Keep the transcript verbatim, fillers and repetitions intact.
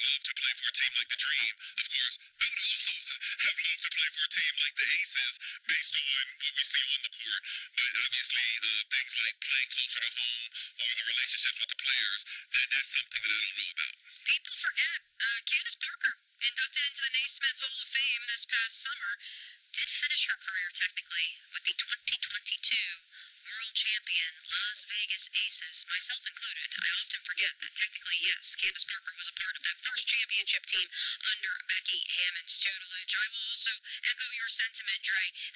love to play for a team like the Dream. Of course, I would also have loved to play for a team like the Aces based on what we see on the court. But obviously, uh, things like playing closer to home or the relationships with the players, that, that's something that I don't know about. People forget uh, Candace Parker, inducted into the Naismith Hall of Fame this past summer, did finish her career technically with the twenty twenty-two world champion Las Vegas Aces, myself included. I often forget that technically, yes, Candace Parker was a part of that first championship team under Becky Hammond's tutelage. I will also echo your sentiment, Dre,